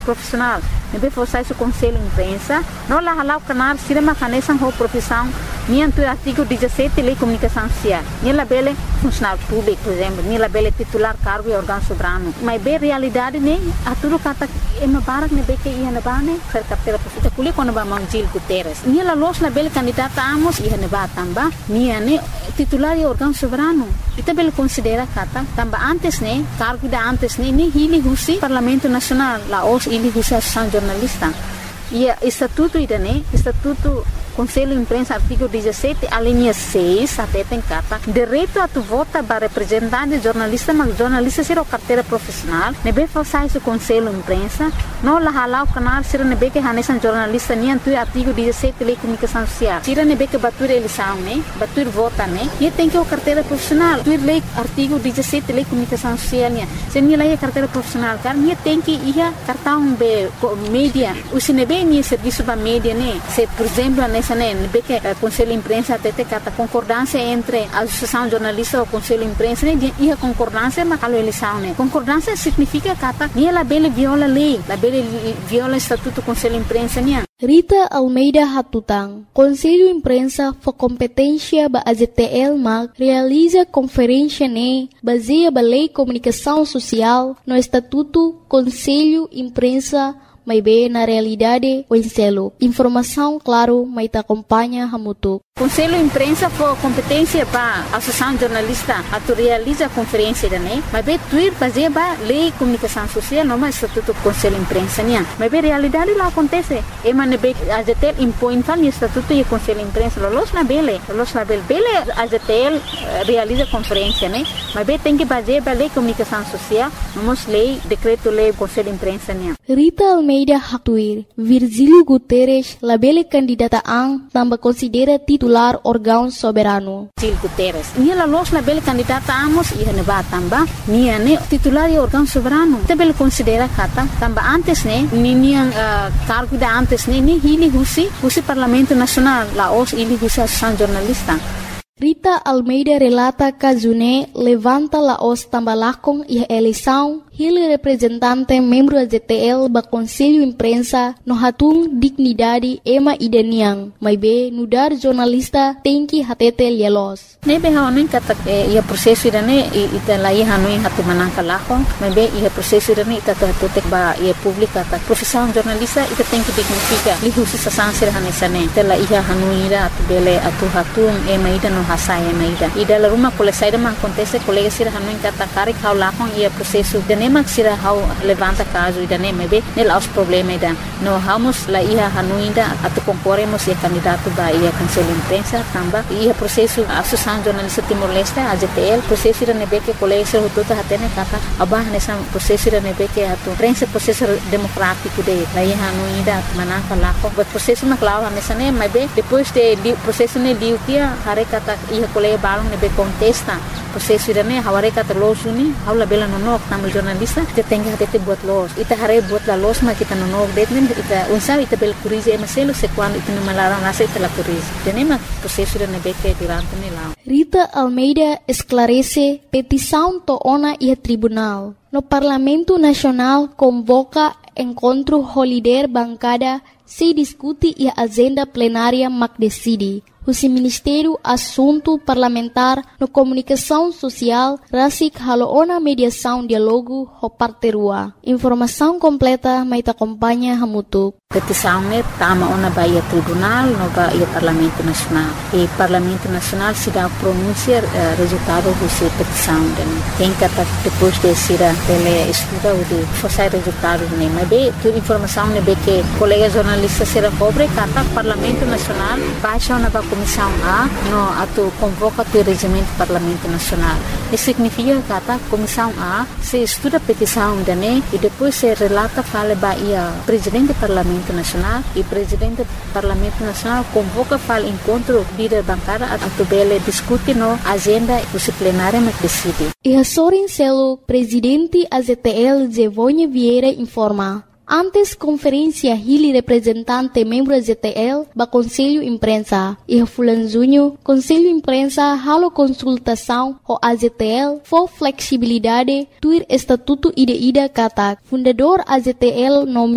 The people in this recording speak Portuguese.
profissional. Nebe forçar esse conselho imprensa, não lá halau canal sira macanesan ho profissão, nianto artigo 17 lei comunicação social. Nela bele funcionário público, por exemplo, nela bele titular cargo e órgão soberano. Mas bem realidade nem a tudo kata ema barak nebe que ia na bane ser carteira profissional. Kulit quando ba Gil Guterres. Nela los na bele candidata amos ia na ba tamba, nia ne titular e órgão soberano. Ita bele considera kata tamba antes ne cargo da antes ne ni hili husi Parlamento Nacional la os hili husi associação jornalista. E estatuto idane estatuto Conselho de Imprensa, artigo 17, a linha 6, até tem carta. Direito a tu vota para representante jornalista, mas jornalista será carteira profissional. Nebe fazer esse Conselho de Imprensa, não lá halau canal, será nebe que hanesan jornalista, nem antu artigo 17, lei comunicação social. Será nebe que batur eleição, né? Batur vota, né? E tem que o carteira profissional. Tu lei artigo 17, lei comunicação social, né? Se não é carteira profissional, cara, nem tem que ir cartão be mídia. O se nebe nem serviço para mídia, né? Se por exemplo, que o Conselho de Imprensa tem a concordância entre a Associação Jornalista e o Conselho de Imprensa e a concordância mas a eleição. Concordância significa que ela viola a lei, ela viola o Estatuto do Conselho de Imprensa. Rita Almeida Hatutang, Conselho de Imprensa for competência da AZTL MAG, realiza conferência baseada na Lei de Comunicação Social no Estatuto Conselho de Imprensa mas bem na realidade o enselo. Informação, claro, mas te acompanha Hamutuk. Conselho de Imprensa for competência para a Associação Jornalista a tu realiza a conferência também, mas bem tuir fazer para Lei de Comunicação Social, não é Estatuto do Conselho de Imprensa, né? Mas bem realidade lá acontece. E mas bem a ZTL impõe o Estatuto e o Conselho de Imprensa, los na bele a ZTL realiza a conferência, né? Mas bem tem que fazer para Lei de Comunicação Social, não lei, decreto lei do Conselho de Imprensa, né? Rita Almeida Haktuir, Virgílio Guterres, labele candidata ang tambah considera titular órgão soberano. Gil Guterres. Nia los labele candidata amos ia neba tamba, nia ne titular e órgão soberano. Tabele considera kata tamba antes ne nia cargo da antes ne ni hili husi Parlamento Nacional, la os hili husi Associação Jornalista. Rita Almeida relata que June levanta la os tambalakong e eleição, ele representante membro da ZTL ba Conselho de Imprensa no hatung dignidade ema idaniang, mas be nudar jornalista tem que hatete lielos. Nebe haonin kata ia prosesso irane ita lai hanuin hatu manangka lakong, mas be ia prosesso irane ita tutek ba ia publika ta profissão jornalista ita tem que dignifica li husi sasansir hanesane ita lai hanuira atu bele atu hatung ema ida no hasaya maida. Ida la rumah kole saida man acontece colega sira hanuin kata karik hau lakong ia prosesso nemak sira hau levanta caso ida nebe nel aos problema ida no hamos la ia hanuinda atu concorremos ia candidato ba ia Conselho de Imprensa tamba ia processo Associação Jornalista Timor-Leste AZTL processo ida nebe que colega sira hututa hatene kata abah nessa processo ida nebe que atu prensa processo democrático de la ia hanuinda manangka lako but processo maklawa nessa ne mebe depois de processo ne diutia hare kata ia colega balong nebe contesta processo ida ne haware kata losuni haula bela no tamu jornalista kita tem que até buat los ita hare buat la los ma kita no detnen ita unsa ita bel curize e maselo se quando ita no malaram nasa ita la curize tenema processo de nebeke durante ne lá. Rita Almeida esclarece petição to ona e tribunal no Parlamento Nacional convoca encontro holiday bancada se discute e a agenda plenária mac decide. O Ministério Assunto Parlamentar no Comunicação Social rasik haloona mediação diálogo ho parterua. Informação completa mai te acompanha Hamutuk. Petição ne tama ona baia tribunal no baia Parlamento Nacional. E Parlamento Nacional se dá pronunciar resultado do petição dele. Tem que depois de ser ele estuda o de fazer resultado ne. Mas bem, toda informação ne que colega jornalista será cobre kata Parlamento Nacional baixa na Comissão A no atu convoca o regimento do Parlamento Nacional. Isso significa que a Comissão A se estuda a petição dele e depois se relata fala baia presidente do Parlamento Nacional e presidente do Parlamento Nacional convoca fala encontro líder bancária atu bele discute no agenda do plenário mas decide. E a Sorin Celo, presidente AZTL Zevonha Vieira informa. Antes conferência Hili representante membro da ZTL ba Conselho Imprensa e Fulanzunho Conselho Imprensa halo consultação ho AZTL for flexibilidade tuir estatuto ida katak fundador AZTL no